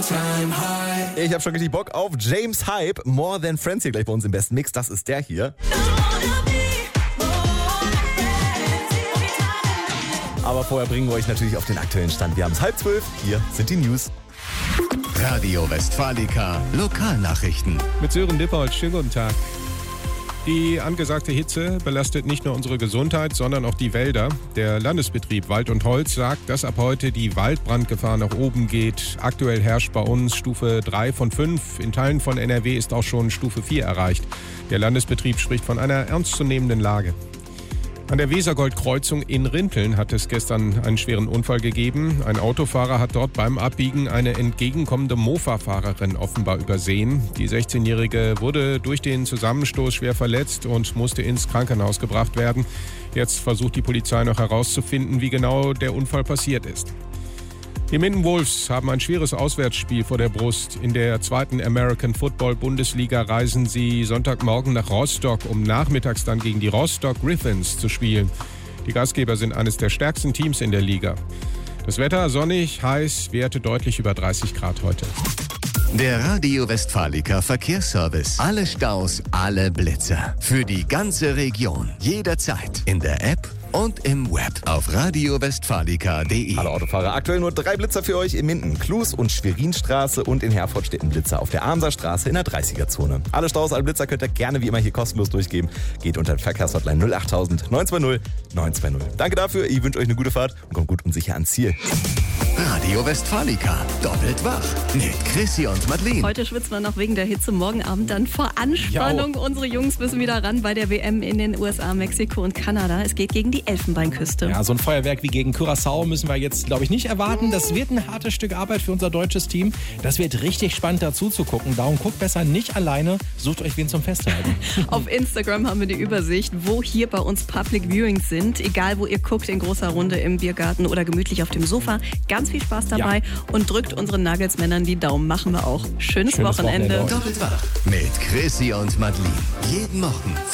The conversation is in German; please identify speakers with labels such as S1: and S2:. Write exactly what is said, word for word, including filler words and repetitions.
S1: Ich habe schon richtig Bock auf James Hype. More Than Friends hier gleich bei uns im besten Mix. Das ist der hier. Aber vorher bringen wir euch natürlich auf den aktuellen Stand. Wir haben es halb zwölf. Hier sind die News.
S2: Radio Westfalica Lokalnachrichten.
S3: Mit Sören Dippold, schönen guten Tag. Die angesagte Hitze belastet nicht nur unsere Gesundheit, sondern auch die Wälder. Der Landesbetrieb Wald und Holz sagt, dass ab heute die Waldbrandgefahr nach oben geht. Aktuell herrscht bei uns Stufe drei von fünf. In Teilen von N R W ist auch schon Stufe vier erreicht. Der Landesbetrieb spricht von einer ernstzunehmenden Lage. An der Wesergold-Kreuzung in Rinteln hat es gestern einen schweren Unfall gegeben. Ein Autofahrer hat dort beim Abbiegen eine entgegenkommende Mofa-Fahrerin offenbar übersehen. Die sechzehnjährige wurde durch den Zusammenstoß schwer verletzt und musste ins Krankenhaus gebracht werden. Jetzt versucht die Polizei noch herauszufinden, wie genau der Unfall passiert ist. Die Minden Wolves haben ein schweres Auswärtsspiel vor der Brust. In der zweiten American Football Bundesliga reisen sie Sonntagmorgen nach Rostock, um nachmittags dann gegen die Rostock Griffins zu spielen. Die Gastgeber sind eines der stärksten Teams in der Liga. Das Wetter sonnig, heiß, Werte deutlich über dreißig Grad heute.
S2: Der Radio Westfalica Verkehrsservice. Alle Staus, alle Blitzer. Für die ganze Region. Jederzeit. In der App und im Web auf radio westfalica punkt de.
S1: Hallo Autofahrer, aktuell nur drei Blitzer für euch in Minden, Klus und Schwerinstraße und in Herford steht ein Blitzer auf der Amser Straße in der dreißiger-Zone. Alle Staus, alle Blitzer könnt ihr gerne wie immer hier kostenlos durchgeben. Geht unter Verkehrshotline null acht null null neun zwei null neun zwei null. Danke dafür, ich wünsche euch eine gute Fahrt und kommt gut und sicher ans Ziel.
S2: Radio Westfalica. Doppelt wach. Mit Chrissy und Madeleine.
S4: Heute schwitzen wir noch wegen der Hitze, morgen Abend dann vor Anspannung. Jo. Unsere Jungs müssen wieder ran bei der W M in den U S A, Mexiko und Kanada. Es geht gegen die Elfenbeinküste.
S5: Ja, so ein Feuerwerk wie gegen Curaçao müssen wir jetzt, glaube ich, nicht erwarten. Das wird ein hartes Stück Arbeit für unser deutsches Team. Das wird richtig spannend dazu zu gucken. Darum guckt besser nicht alleine. Sucht euch wen zum Festhalten.
S4: Auf Instagram haben wir die Übersicht, wo hier bei uns Public Viewings sind. Egal, wo ihr guckt, in großer Runde im Biergarten oder gemütlich auf dem Sofa. Ganz viel Spaß dabei ja. Und drückt unseren Nagelsmännern die Daumen. Machen wir auch. Schönes, Schönes Wochenende.
S2: Wochenende. Doppelt wach. Mit Chrissy und Madeleine. Jeden Morgen